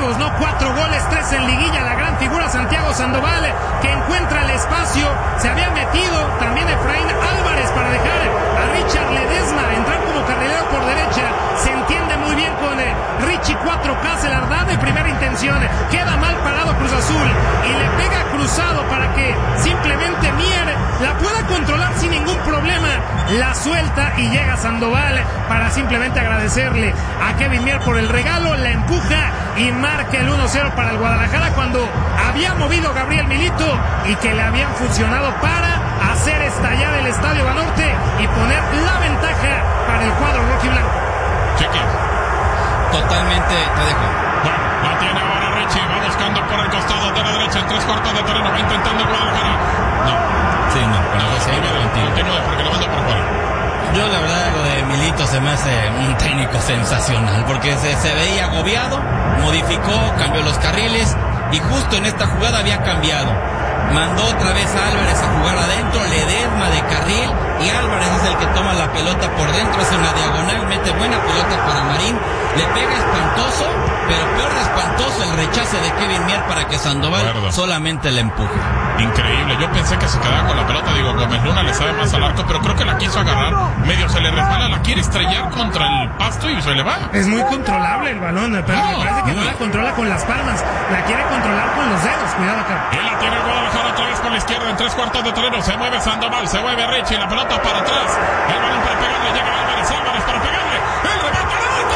consecutivos, ¿no? 4 goles, 3 en liguilla, la gran figura Santiago Sandoval, que encuentra el espacio, se había metido también Efraín Álvarez para dejar a Richard Ledesma entrar como carrilero por derecha, se entiende muy bien con Richie 4K, se la da de primera intención, queda mal parado Cruz Azul y le pega cruzado para que simplemente Mier la pueda controlar sin ningún problema, la suelta y llega Sandoval para simplemente agradecerle a Kevin Mier por el regalo, la empuja y marca el 1-0 para el Guadalajara cuando había movido Gabriel Milito y que le habían funcionado para hacer estallar el Estadio Banorte y poner la ventaja para el cuadro rojiblanco. Cheque. Totalmente, te dejo. Bueno, la tiene ahora Richie, va buscando por el costado de la derecha en 3/4 de terreno, va intentando el Guadalajara. No. Sí, no. Continúa porque lo manda por fuera. Yo la verdad lo de Milito se me hace un técnico sensacional, porque se veía agobiado, modificó, cambió los carriles y justo en esta jugada había cambiado. Mandó otra vez a Álvarez a jugar adentro, Ledesma de carril y Álvarez es el que toma la pelota por dentro, hace una diagonal, mete buena pelota para Marín, le pega espantoso, pero peor de espantoso el rechace de Kevin Mier para que Sandoval solamente le empuje. Increíble, yo pensé que se quedaba con la pelota, digo, Gómez Luna le sabe más al arco, pero creo que la quiso agarrar, medio se le resbala, la quiere estrellar contra el pasto y se le va. Es muy controlable el balón, pero me parece que no la controla con las palmas, la quiere controlar con los dedos, cuidado acá. Y la tiene Guadalajara otra vez por la izquierda en 3/4 de terreno, se mueve Sandoval, se mueve Richie, la pelota para atrás, el balón para pegarle, llega Álvarez para pegarle, el remate al arco,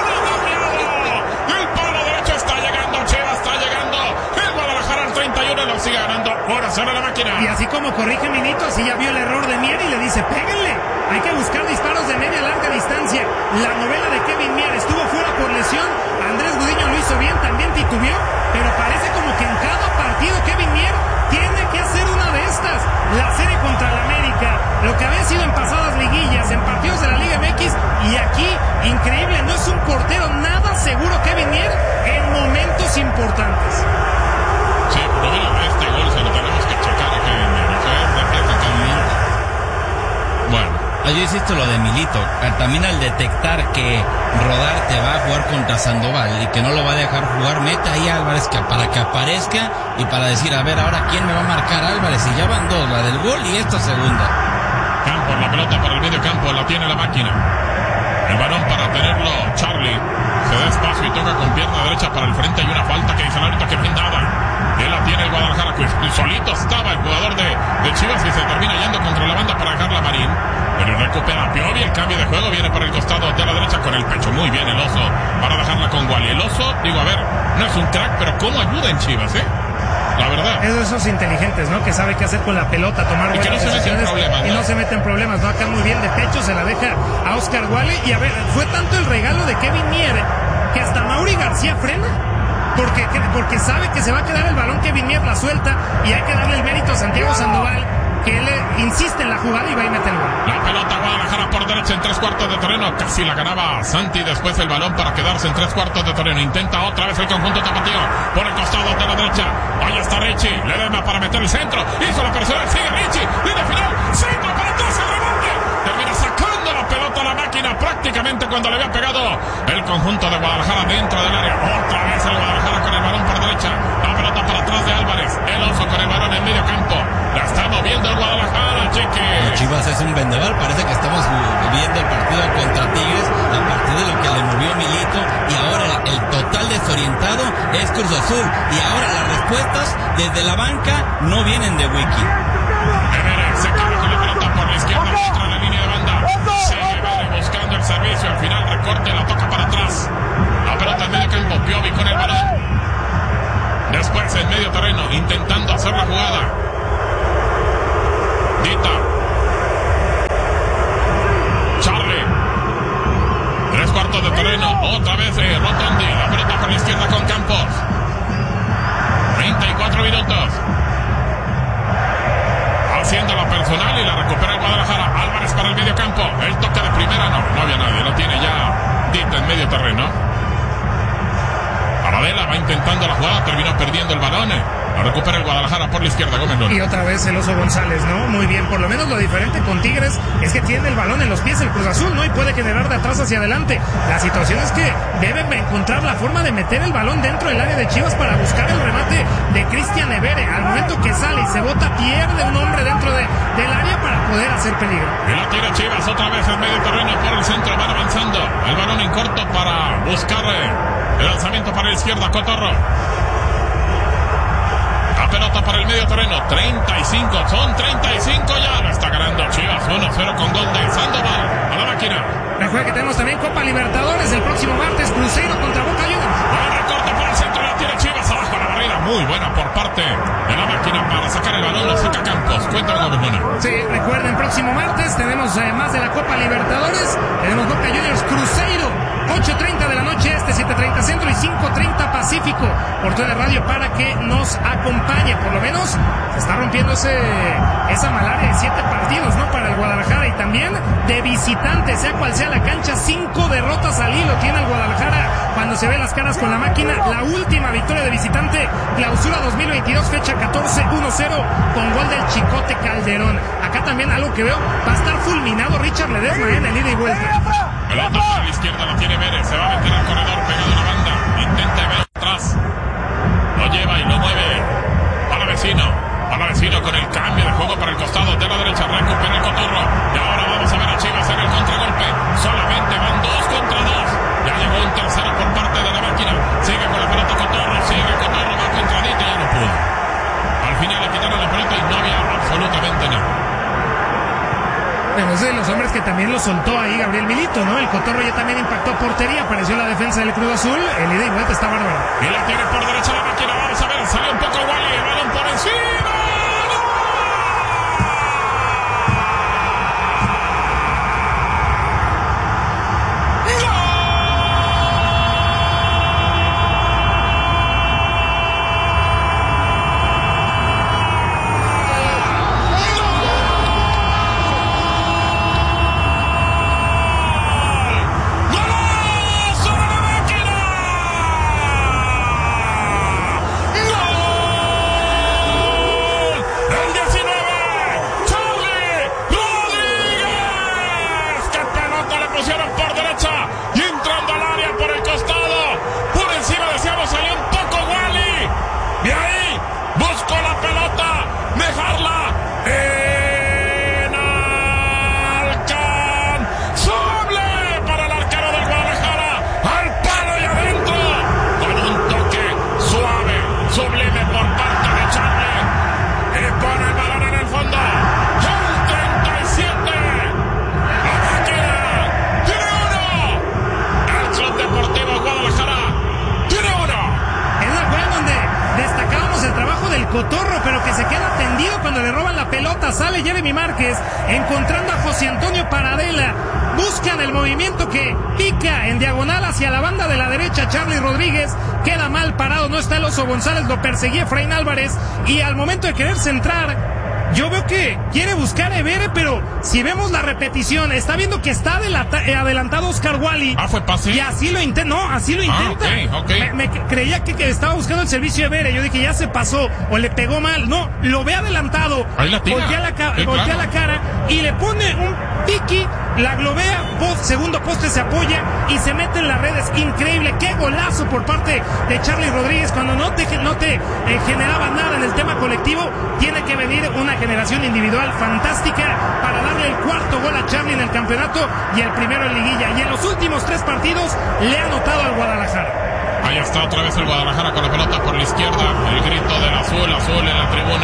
el palo derecho está llegando, Chivas está llegando, el Guadalajara al 31 lo sigue ganando, ahora sale la máquina. Y así como corrige Milito, así ya vio el error de Mier y le dice, péguenle, hay que buscar disparos de media larga distancia. La novela de Kevin Mier estuvo fuera por lesión, Andrés Gudiño lo hizo bien, también titubeó, pero parece como que en cada partido Kevin Mier tiene que hacer una de estas, la serie contra el América, lo que había sido en pasadas liguillas, en partidos de la Liga MX, y aquí, increíble, no es un portero nada seguro Kevin Mier en momentos importantes. Sí, pero mira, este gol se lo tenemos que checar a Kevin Mier, o sea, bueno. Yo insisto lo de Milito, también al detectar que Rodarte va a jugar contra Sandoval y que no lo va a dejar jugar, mete ahí a Álvarez para que aparezca y para decir, a ver, ahora quién me va a marcar Álvarez, y ya van dos, la del gol y esta segunda. Campos, la pelota para el medio campo, la tiene la máquina. El balón para tenerlo Charlie, se da espacio y toca con pierna derecha para el frente, hay una falta que dice ahorita que fin nada. Él la tiene el Guadalajara, pues solito estaba el jugador de Chivas y se termina yendo contra la banda para dejarla Marín. Pero recupera Piovi, el cambio de juego viene por el costado de la derecha con el pecho. Muy bien el Oso para dejarla con Wally. El Oso, digo, a ver, no es un crack, pero cómo ayuda en Chivas, la verdad. Es de esos inteligentes, ¿no? Que sabe qué hacer con la pelota, tomar buenas decisiones y no se mete en problemas, ¿no? Acá muy bien de pecho se la deja a Oscar Wally. Y a ver, fue tanto el regalo de Kevin Mier que hasta Mauri García frena. Porque sabe que se va a quedar el balón, Kevin Mier la suelta y hay que darle el mérito a Santiago Sandoval, que él insiste en la jugada y va y mete el gol. La pelota Guadalajara por derecha en 3/4 de terreno, casi la ganaba Santi, después el balón para quedarse en 3/4 de terreno, intenta otra vez el conjunto tapatío, por el costado de la derecha, ahí está Richie, Ledesma para meter el centro, hizo la personal, sigue Richie, línea final, centro para atrás, el rebote, termina sacando la pelota a la máquina prácticamente cuando le había pegado el conjunto de Guadalajara dentro del área, otra vez el Guadalajara con el balón por derecha, la pelota para atrás de Álvarez, el Oso con el balón en medio campo, la está moviendo el Guadalajara, Cheque. Chivas es un vendaval, parece que estamos viendo el partido contra Tigres a partir de lo que le movió Milito, y ahora el total desorientado es Cruz Azul, y ahora las respuestas desde la banca no vienen de Wiki. Se queda con la pelota por la izquierda, entra en la línea de banda, sigue buscando el servicio, al final recorte, la toca para atrás, la pelota en medio campo, Piovi con el balón, después en medio terreno, intentando hacer la jugada, Dita, Charlie, 3/4 de terreno, otra vez Rotondi, la pelota por la izquierda con Campos, 34 minutos, haciendo la personal y la recupera el Guadalajara, Álvarez para el medio campo, el toque de primera, no había nadie, lo tiene ya Dita en medio terreno, para Adela va intentando la jugada, terminó perdiendo el balón. Lo recupera el Guadalajara por la izquierda, Gómez Luna. Y otra vez el Oso González, ¿no? Muy bien, por lo menos lo diferente con Tigres es que tiene el balón en los pies el Cruz Azul, ¿no? Y puede generar de atrás hacia adelante. La situación es que deben encontrar la forma de meter el balón dentro del área de Chivas para buscar el remate de Cristian Evere. Al momento que sale y se bota, pierde un hombre dentro del área para poder hacer peligro. Y la tira Chivas otra vez en medio terreno por el centro, van avanzando. El balón en corto para buscar el lanzamiento para la izquierda, Cotorro. La pelota para el medio terreno, 35, son 35 ya, lo está ganando Chivas, 1-0 con gol de Sandoval a la máquina. Recuerda que tenemos también Copa Libertadores el próximo martes, Cruzeiro contra Boca Juniors. El recorte por el centro, la tira Chivas abajo a la barrera, muy buena por parte de la máquina para sacar el balón, lo saca Campos. Cuéntame, Gómez Luna. Sí, recuerden, próximo martes tenemos más de la Copa Libertadores, tenemos Boca Juniors Cruzeiro, 8:30 de la noche este, 7:30 centro y 5:30 Pacífico, por toda la radio para que nos acompañe. Por lo menos se está rompiendo esa malaria de 7 partidos, ¿no? Para el Guadalajara, y también de visitante, sea cual sea la cancha, 5 derrotas al hilo tiene el Guadalajara cuando se ve las caras con la máquina. La última victoria de visitante, clausura 2022, fecha 14, 1-0 con gol del Chicote Calderón. Acá también algo que veo, va a estar fulminado Richard Ledesma en el ida y vuelta. Pelota para la izquierda, la tiene Vélez, se va a meter al corredor, pegado a la banda, intenta ver atrás, lo lleva y lo mueve para vecino con el cambio de juego para el costado de la derecha, recupera el Cotorro, y ahora vamos a ver a Chivas en el contragolpe, solamente van 2 contra 2, ya llegó un tercero por parte de la máquina, sigue con la pelota Cotorro, va contradito, ya no pudo, al final le quitaron la pelota y no había absolutamente nada. Bueno, es de los hombres que también lo soltó ahí Gabriel Milito, ¿no? El Cotorro ya también impactó portería, apareció la defensa del Cruz Azul, el ida y vuelta está bárbaro. Y la tiene por derecha la máquina, vamos a ver, salió un poco Wally, el balón por encima. Cotorro, pero que se queda tendido cuando le roban la pelota. Sale Jeremy Márquez encontrando a José Antonio Paradela, buscan el movimiento que pica en diagonal hacia la banda de la derecha. Charlie Rodríguez queda mal parado, no está el Oso González, lo perseguía Efraín Álvarez, y al momento de querer centrar, yo veo que quiere buscar a Evere, pero si vemos la repetición, está viendo que está adelantado Oscar Wally. ¿Fue pase? Y así lo intenta, no, así lo intenta. Okay. Me creía que estaba buscando el servicio de Evere, yo dije ya se pasó, o le pegó mal. No, lo ve adelantado. Ahí la tira. Voltea la cara y le pone un piqui, la globea, segundo poste, se apoya y se mete en las redes. Increíble, qué golazo por parte de Charlie Rodríguez. Cuando no te generaba nada en el tema colectivo, tiene que venir una generación individual fantástica para darle el cuarto gol a Charlie en el campeonato y el primero en liguilla. Y en los últimos 3 partidos le ha anotado al Guadalajara. Ahí está otra vez el Guadalajara con la pelota por la izquierda, el grito del azul en la tribuna.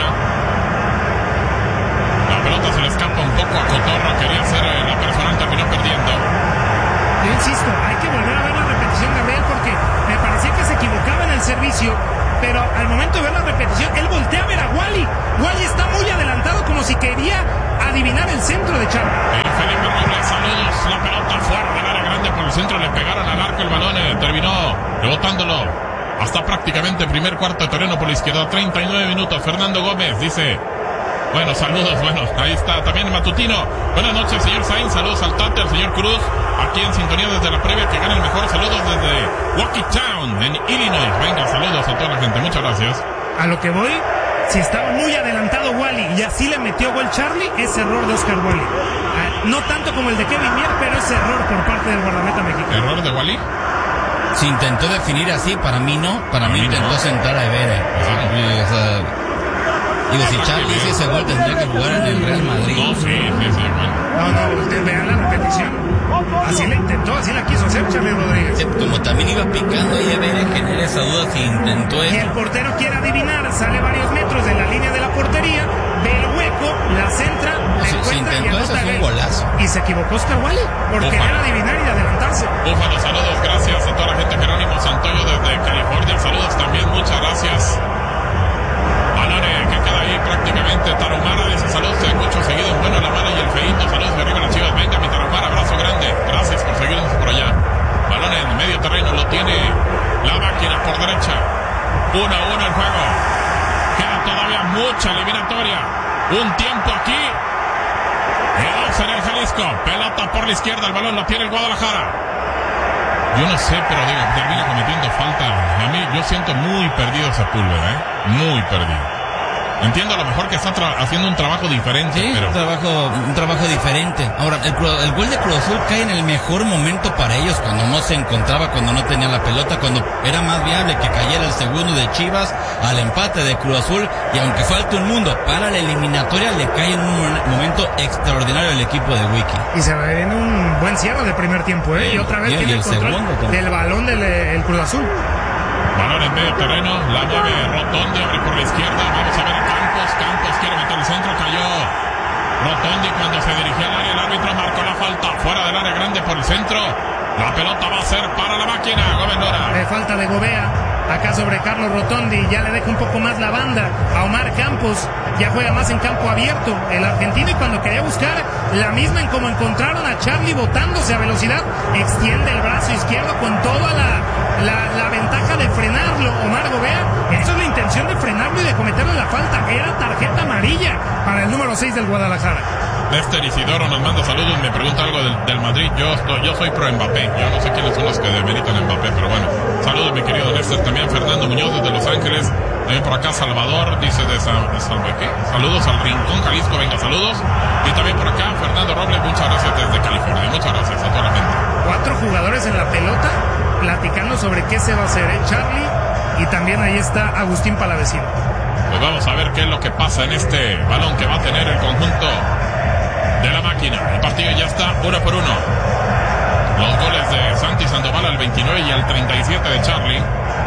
La pelota se le escapa un poco a Cotorro, quería hacer la personal, terminó perdiendo. Yo insisto, hay que volver a ver la repetición, Gabriel, porque me parecía que se equivocaba en el servicio, pero al momento de ver la repetición, él voltea a ver a Wally. Wally está muy adelantado, como si quería adivinar el centro de Charlie. Felipe Robles, saludos, la pelota fuera del área grande por el centro, le pegaron al arco el balón, terminó rebotándolo hasta prácticamente el primer cuarto de terreno por la izquierda. 39 minutos, Fernando Gómez dice Bueno, saludos, ahí está también Matutino. Buenas noches, señor Sainz, saludos al Tate, al señor Cruz, aquí en sintonía desde la previa que gana el mejor. Saludos desde Waukee-Town, en Illinois. Venga, saludos a toda la gente, muchas gracias. A lo que voy, si estaba muy adelantado Wally y así le metió gol Charlie, es error de Oscar Wally. No tanto como el de Kevin Mier, pero es error por parte del guardameta mexicano. ¿Error de Wally? Se intentó definir así, para mí no. Para mí intentó sentar a Evere. Digo, si Charlie hizo ese gol, tendría que jugar en el Real Madrid. No, sí, bueno. No, ustedes vean la repetición. Así le intentó, así la quiso hacer Charlie Rodríguez. Sí, como también iba picando y Evere genera esa duda si intentó eso. Y el portero quiere adivinar, sale varios metros de la línea de la portería, ve el hueco, la centra, la encuentra si intentó y anota eso, es un golazo. Y se equivocó Oscar Wally por querer adivinar y adelantarse. Búfalo, saludos, gracias a toda la gente. Jerónimo Santoyo desde California, saludos también, muchas gracias. Alone, que queda ahí prácticamente. Tarahumara dice saludos, te escucho seguido. Bueno, la mala y el feíto, saludos de arriba las Chivas. Venga, mi Tarahumara, abrazo grande. Gracias por seguirnos por allá. Balón en medio terreno, lo tiene la máquina por derecha. 1-1 el juego. Queda todavía mucha eliminatoria. Un tiempo aquí. Y 2 en el Jalisco. Pelota por la izquierda, el balón lo tiene el Guadalajara. Yo no sé, pero digo, termina cometiendo falta. A mí, yo siento muy perdido Sepúlveda, muy perdido. Entiendo a lo mejor que está haciendo un trabajo diferente, sí, pero... un trabajo diferente. Ahora, el gol de Cruz Azul cae en el mejor momento para ellos, cuando no se encontraba, cuando no tenía la pelota, cuando era más viable que cayera el segundo de Chivas al empate de Cruz Azul, y aunque falte un mundo para la eliminatoria, le cae en un momento extraordinario el equipo de Wiki. Y se va viendo un buen cierre de primer tiempo, y otra vez tiene el control del balón del Cruz Azul. Balón en medio terreno, la mueve Rotondi, abre por la izquierda, vamos a ver a Campos quiere meter el centro, cayó Rotondi cuando se dirigía al área, el árbitro marcó la falta, fuera del área grande por el centro, la pelota va a ser para la máquina, Gómez Lora. De falta de Gobea, acá sobre Carlos Rotondi, ya le deja un poco más la banda a Omar Campos, ya juega más en campo abierto el argentino, y cuando quería buscar la misma en como encontraron a Charlie botándose a velocidad, extiende el brazo izquierdo con toda la ventaja de frenarlo Omar Gobea. Eso es la intención de frenarlo y de cometerle la falta. Era tarjeta amarilla para el número 6 del Guadalajara. Lester Isidoro nos manda saludos, me pregunta algo del Madrid. Yo soy pro Mbappé, yo no sé quiénes son los que demeritan a Mbappé, pero bueno, saludos mi querido Lester. También Fernando Muñoz desde Los Ángeles, también por acá Salvador dice de ¿qué? Saludos al Rincón Jalisco, venga, saludos. Y también por acá Fernando Robles, muchas gracias desde California, muchas gracias a toda la gente. 4 jugadores en la pelota platicando sobre qué se va a hacer, Charlie, y también ahí está Agustín Palavecino. Pues vamos a ver qué es lo que pasa en este balón que va a tener el conjunto de la máquina. El partido ya está 1-1. Los goles de Santi Sandoval al 29 y al 37 de Charlie.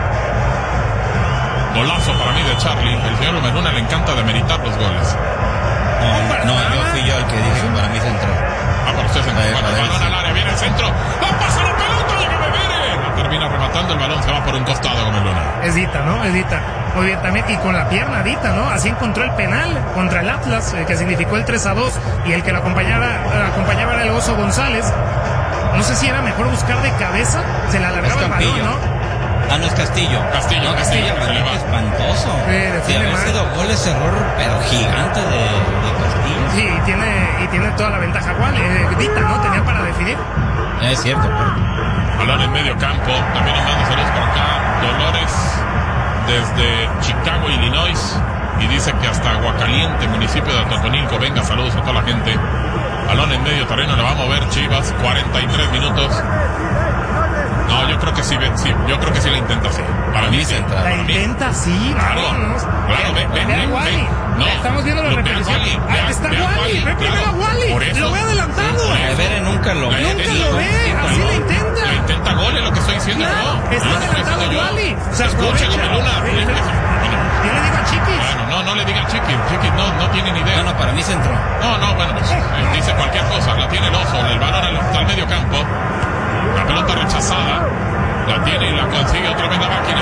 Golazo para mí de Charlie. El señor Luna le encanta demeritar los goles. No, yo fui yo el que dije que para mí se entró. Por usted se entró. Bueno, el balón al área, viene el centro. ¡Va, pasa la pelota! ¡Llega Bebere! La termina rematando, el balón se va por un costado, Gómez Luna. Es Dita, ¿no? Es Dita. Muy bien también, y con la pierna Dita, ¿no? Así encontró el penal contra el Atlas, que significó el 3-2, y el que lo acompañaba era el Oso González. No sé si era mejor buscar de cabeza, se le alargaba el balón, ¿no? No es Castillo. Castillo, espantoso. Sí, haber sido gol ese error, pero gigante de Castillo. Sí, y tiene toda la ventaja igual. Dita, ¿no? Tenía para definir. Es cierto. Balón en medio campo, también nos manda saludos por acá. Dolores desde Chicago, Illinois, y dice que hasta Aguacaliente, municipio de Totonilco. Venga, saludos a toda la gente. Balón en medio terreno, le va a mover Chivas, 43 minutos. No, yo creo que sí, yo creo que sí la intenta así. Para mí sí. La intenta sí. Claro, ve Wally. No, estamos viendo la repetición. Ahí está Wally. Ve primero a Wally. Lo ve adelantado. Bebere nunca lo ve. Nunca lo ve. Así la intenta. La intenta gol, es lo que estoy diciendo yo. Está adelantado Wally. Se escucha Gómez Luna. Yo le digo a Chiquis. Bueno, no le diga a Chiquis. Chiquis no tiene ni idea. No, para mí se entró. No, bueno, pues dice cualquier cosa. La tiene el Oso, el balón al medio campo. La pelota rechazada. La tiene y la consigue otra vez la máquina.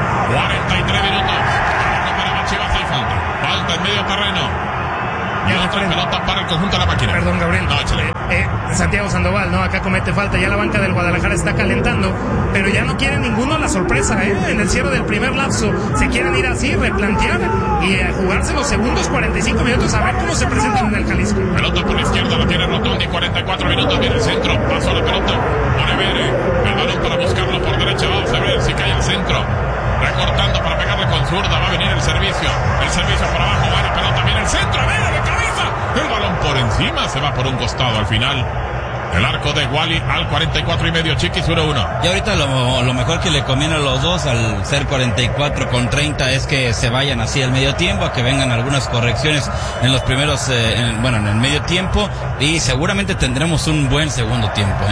43 minutos. Recuperaba Chivas, hay falta. Falta en medio terreno. otra pelota para el conjunto de la máquina. Perdón, Gabriel. No, échale. Santiago Sandoval, ¿no? Acá comete falta, ya la banca del Guadalajara está calentando, pero ya no quieren ninguno la sorpresa, en el cierre del primer lapso, se quieren ir así, replantear y jugarse los segundos 45 minutos a ver cómo se presentan en el Jalisco. Pelota por la izquierda, la tiene Rotondi, 44 minutos, viene el centro, pasó la pelota, pone Vere, el balón para buscarlo por derecha, vamos a ver si cae al centro, recortando para pegarle con zurda, va a venir el servicio por abajo, buena pelota, viene el centro, Vere de cabeza, el balón por encima, se va por un costado al final. El arco de Wally al 44 y medio, Chiquis 1-1. Y ahorita lo mejor que le conviene a los dos al ser 44 con 30 es que se vayan así al medio tiempo, a que vengan algunas correcciones en los primeros, en el medio tiempo, y seguramente tendremos un buen segundo tiempo,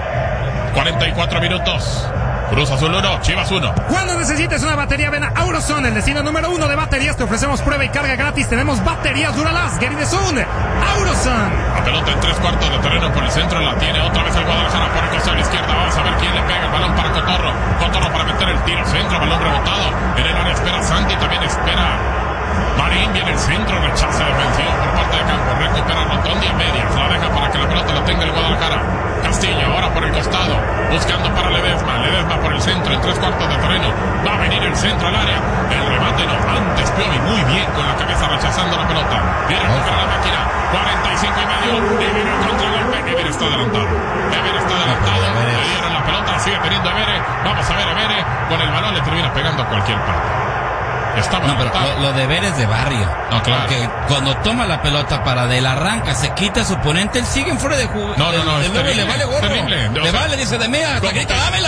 44 minutos. Cruz Azul 1, Chivas 1. Cuando necesites una batería, ven a Auroson, el destino número 1 de baterías. Te ofrecemos prueba y carga gratis. Tenemos baterías Duralast, Geridezone, Auroson. La pelota en 3/4 de terreno por el centro, la tiene otra vez el Guadalajara por el costado de la izquierda. Vamos a ver quién le pega el balón para Cotorro. Cotorro para meter el tiro centro, balón rebotado. En el área espera Santi, también espera Marín, viene el centro, rechaza defensivo por parte de campo. Recupera Rotondi a medias, la deja para que la pelota la tenga el Guadalajara. Castillo ahora por el costado, buscando para Ledesma por el centro, en 3/4 de terreno, va a venir el centro al área, el remate no, antes Piovi muy bien con la cabeza rechazando la pelota, viene para la máquina, 45 y medio, Ever contra golpe, Ever está adelantado, le dieron la pelota, sigue teniendo Ever, vamos a ver Ever, con el balón le termina pegando a cualquier parte. No, pero lo de Ver es de barrio. No, claro. Porque cuando toma la pelota para del arranca, se quita a su oponente, él sigue en fuera de juego. No, es terrible, y le vale gorro. Terrible. Le vale, dice de mea, hasta grita, dámela.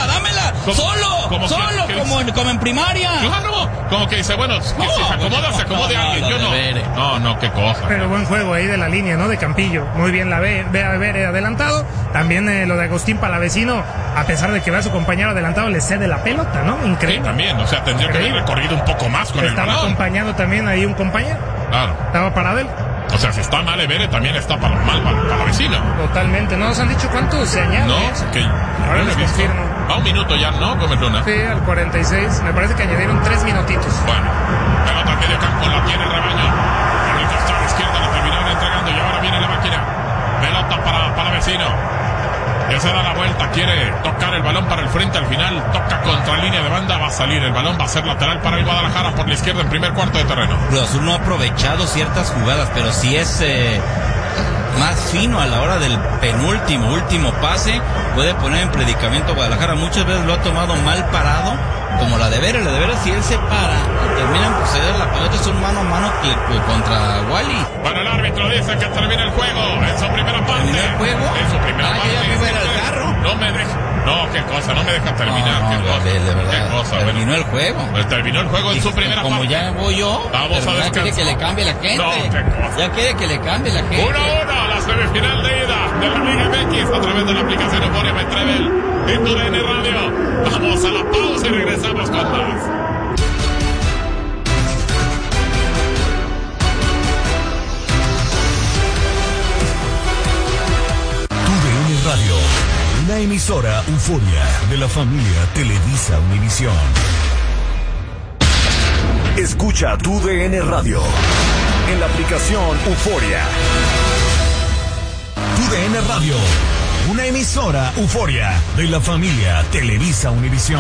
Solo, como en primaria. Claro, como que dice, bueno, que si se acomoda, se acomode alguien. Yo no. No, qué cosa. Pero buen juego ahí de la línea, ¿no? De Campillo. Muy bien la ve a ver adelantado. También lo de Agustín Palavecino, a pesar de que ve a su compañero adelantado, le cede la pelota, ¿no? Increíble. Sí, también, o sea, tendría que haber recorrido un poco más con el balón. Estaba acompañando también ahí un compañero. Claro. Estaba parado él. O sea, si está mal Evere, también está mal para vecino. Totalmente. ¿No nos han dicho cuántos se añade? No, que ahora les confirmo. A un minuto ya, ¿no? Gómez Luna. Sí, al 46. Me parece que añadieron 3 minutitos. Bueno, pelota en medio campo, la tiene el Rebaño. En el costado izquierdo la terminaron entregando y ahora viene la máquina. Pelota para vecino. Ya se da la vuelta, quiere tocar el balón para el frente, al final toca contra línea de banda, va a salir el balón, va a ser lateral para el Guadalajara por la izquierda en primer cuarto de terreno. Cruz Azul no ha aprovechado ciertas jugadas, pero sí es más fino a la hora del último pase, puede poner en predicamento a Guadalajara. Muchas veces lo ha tomado mal parado, como la de Vera. La de Vera, si él se para y terminan por ceder la pelota, es un mano a mano contra Wally. Bueno, el árbitro dice que termina el juego en su primera parte. ¿Terminó el juego? En su primera parte. Ya me fuera el carro. No me deja. No, qué cosa, no me deja terminar. No, qué cosa. de verdad. Qué cosa. Terminó el juego. Pues terminó el juego en su primera como parte. Ya voy yo. Vamos a descansar. Ya quiere que le cambie la gente. No, qué cosa. Ya quiere que le cambie la gente. 1-1, la semifinal de ida de la Liga MX a través de la aplicación Euforia Betrevel en TUDN Radio. Vamos a la pausa y regresamos con más. TUDN Radio, una emisora Euforia de la familia Televisa Univisión. Escucha TUDN Radio en la aplicación Euforia. TUDN Radio, una emisora Euforia de la familia Televisa Univisión.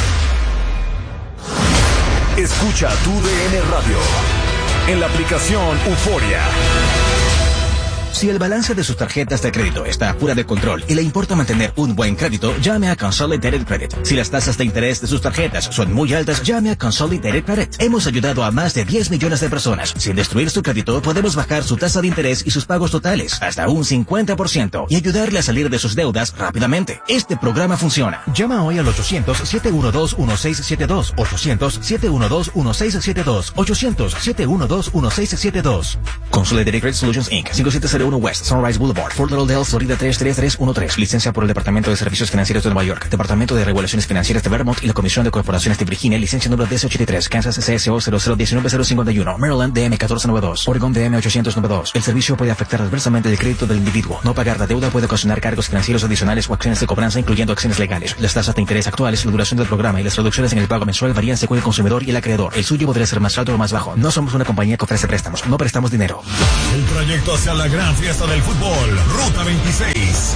Escucha TUDN Radio en la aplicación Euforia. Si el balance de sus tarjetas de crédito está fuera de control y le importa mantener un buen crédito, llame a Consolidated Credit. Si las tasas de interés de sus tarjetas son muy altas, llame a Consolidated Credit. Hemos ayudado a más de 10 millones de personas. Sin destruir su crédito, podemos bajar su tasa de interés y sus pagos totales hasta un 50% y ayudarle a salir de sus deudas rápidamente. Este programa funciona. Llama hoy al 800-712-1672. 800-712-1672. 800-712-1672. Consolidated Credit Solutions Inc. 570 1 West, Sunrise Boulevard, Fort Lauderdale, Florida 33313. Licencia por el Departamento de Servicios Financieros de Nueva York, Departamento de Regulaciones Financieras de Vermont y la Comisión de Corporaciones de Virginia. Licencia número 1083. Kansas CSO 0019051. Maryland DM 1492. Oregon DM 892. El servicio puede afectar adversamente el crédito del individuo. No pagar la deuda puede ocasionar cargos financieros adicionales o acciones de cobranza, incluyendo acciones legales. Las tasas de interés actuales, la duración del programa y las reducciones en el pago mensual varían según el consumidor y el acreedor. El suyo podría ser más alto o más bajo. No somos una compañía que ofrece préstamos. No prestamos dinero. El trayecto hacia la gran fiesta del fútbol. Ruta 26.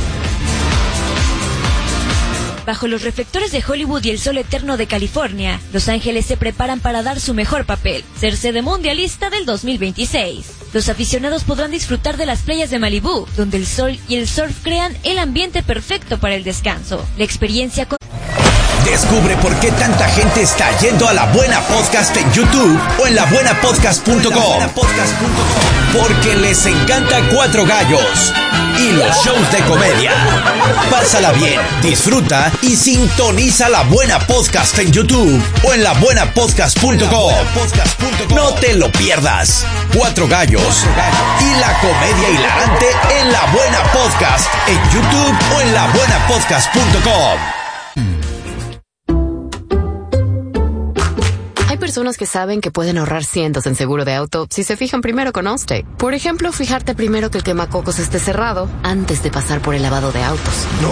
Bajo los reflectores de Hollywood y el sol eterno de California, Los Ángeles se preparan para dar su mejor papel, ser sede mundialista del 2026. Los aficionados podrán disfrutar de las playas de Malibú, donde el sol y el surf crean el ambiente perfecto para el descanso. La experiencia con... Descubre por qué tanta gente está yendo a La Buena Podcast en YouTube o en labuenapodcast.com. Porque les encanta Cuatro Gallos y los shows de comedia. Pásala bien, disfruta y sintoniza La Buena Podcast en YouTube o en labuenapodcast.com. No te lo pierdas. Cuatro Gallos y la comedia hilarante en La Buena Podcast en YouTube o en labuenapodcast.com. Hay personas que saben que pueden ahorrar cientos en seguro de auto si se fijan primero con Allstate. Por ejemplo, fijarte primero que el quemacocos esté cerrado antes de pasar por el lavado de autos. No.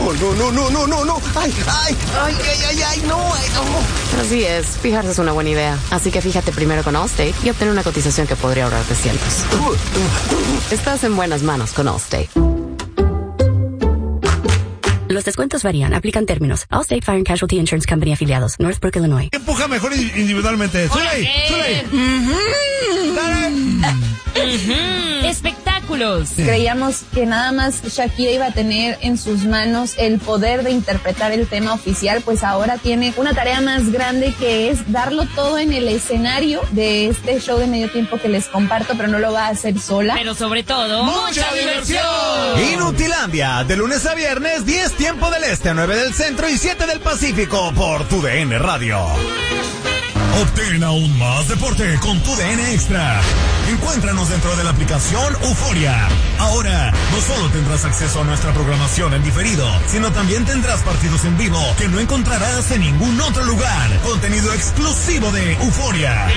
Ay, no. Así es, fijarse es una buena idea. Así que fíjate primero con Allstate y obtén una cotización que podría ahorrarte cientos. Estás en buenas manos con Allstate. Los descuentos varían. Aplican términos. Allstate Fire and Casualty Insurance Company afiliados. Northbrook, Illinois. Empuja mejor individualmente. ¡Zuley! Espectáculos. Creíamos que nada más Shakira iba a tener en sus manos el poder de interpretar el tema oficial, pues ahora tiene una tarea más grande, que es darlo todo en el escenario de este show de medio tiempo que les comparto, pero no lo va a hacer sola. Pero sobre todo, ¡mucha diversión! Inutilandia, de lunes a viernes, 10 tiempo del este, 9 del centro y 7 del Pacífico por TUDN Radio. Obtén aún más deporte con TUDN Extra. Encuéntranos dentro de la aplicación Euforia. Ahora, no solo tendrás acceso a nuestra programación en diferido, sino también tendrás partidos en vivo que no encontrarás en ningún otro lugar. Contenido exclusivo de Euforia.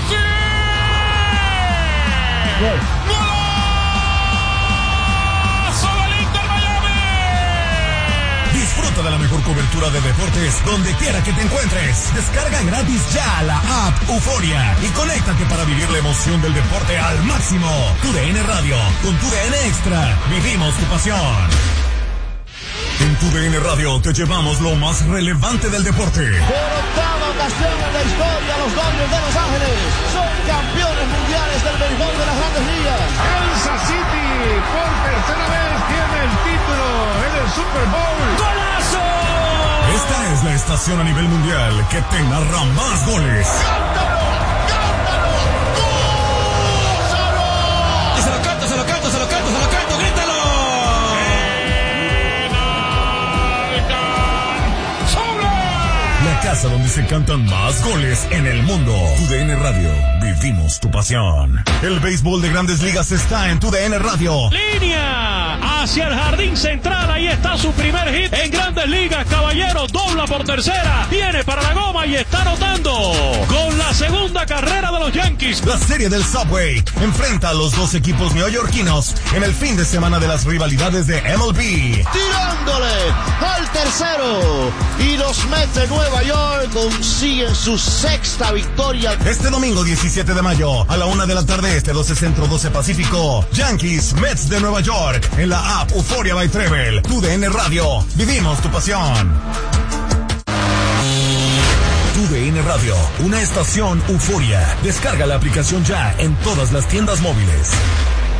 Disfruta de la mejor cobertura de deportes donde quiera que te encuentres. Descarga gratis ya la app Euforia y conéctate para vivir la emoción del deporte al máximo. TUDN Radio, con TUDN Extra, vivimos tu pasión. En TUDN Radio te llevamos lo más relevante del deporte. Por octava ocasión en la historia, los Dodgers de Los Ángeles son campeones mundiales del béisbol de las Grandes Ligas. Kansas City por tercera vez tiene el título en el Super Bowl. ¡Golazo! Esta es la estación a nivel mundial que te narra más goles. ¡Cántalo! ¡Gózalo! Se lo canto, grítalo. La casa donde se cantan más goles en el mundo. TUDN Radio, vivimos tu pasión. El béisbol de Grandes Ligas está en TUDN Radio. Línea hacia el jardín central, ahí está su primer hit en Grandes Ligas, caballero, dobla por tercera, viene para la goma y está anotando con la segunda carrera de los Yankees. La serie del Subway enfrenta a los dos equipos neoyorquinos en el fin de semana de las rivalidades de MLB. Tirándole al tercero y los Mets de Nueva York consiguen su sexta victoria. Este domingo 17 de mayo a la 1 de la tarde este, 12 centro, 12 pacífico, Yankees Mets de Nueva York en la app Euphoria by Treble. TUDN Radio, vivimos tu pasión. TUDN Radio, una estación Euforia. Descarga la aplicación ya en todas las tiendas móviles.